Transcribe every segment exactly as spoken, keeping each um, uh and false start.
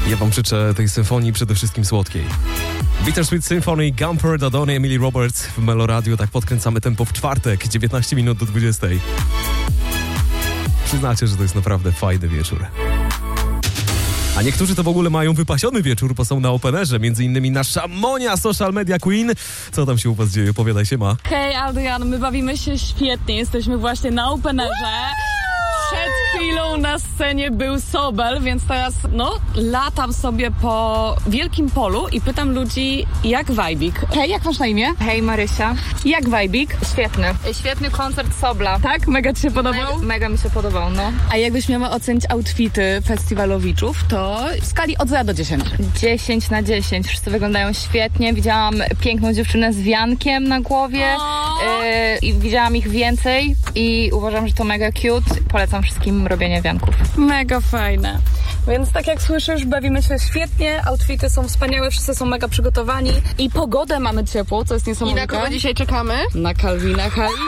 Ja wam życzę tej symfonii przede wszystkim słodkiej. Bittersweet Symphony, Gumper, Dodony, Emily Roberts w Meloradio. Tak podkręcamy tempo w czwartek, dziewiętnaście minut do dwudziestej. Przyznacie, że to jest naprawdę fajny wieczór. A niektórzy to w ogóle mają wypasiony wieczór, bo są na openerze, między innymi nasza Monia, Social Media Queen. Co tam się u was dzieje? Opowiadaj się, ma. Hej, Adrian, my bawimy się świetnie, jesteśmy właśnie na openerze. Przed chwilą na scenie był Sobel, więc teraz, no, latam sobie po wielkim polu i pytam ludzi, jak wajbik? Hej, jak masz na imię? Hej Marysia. Jak wajbik? Świetny. Świetny koncert Sobla. Tak? Mega ci się podobał? Mega, mega mi się podobał, no. A jakbyś miała ocenić outfity festiwalowiczów, to w skali od zera do dziesięciu. dziesięć na dziesięć. Wszyscy wyglądają świetnie. Widziałam piękną dziewczynę z wiankiem na głowie yy, i widziałam ich więcej i uważam, że to mega cute. Polecam wszystkim robienie wianków. Mega fajne. Więc tak jak słyszysz, bawimy się świetnie, outfity są wspaniałe, wszyscy są mega przygotowani i pogodę mamy ciepłą, co jest niesamowite. I na kogo dzisiaj czekamy? Na Calvina Harrisa.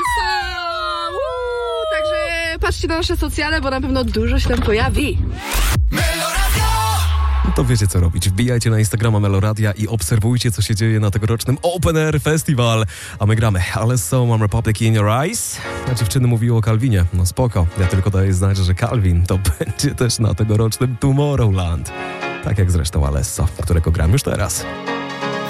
Także patrzcie na nasze socjale, bo na pewno dużo się tam pojawi. No to wiecie co robić. Wbijajcie na Instagrama Meloradia i obserwujcie, co się dzieje na tegorocznym Open Air Festival. A my gramy Alesso, Mam Republic in Your Eyes. A dziewczyny mówiły o Calvinie. No spoko. Ja tylko daję znać, że Calvin to będzie też na tegorocznym Tomorrowland. Tak jak zresztą Alesso, którego gram już teraz.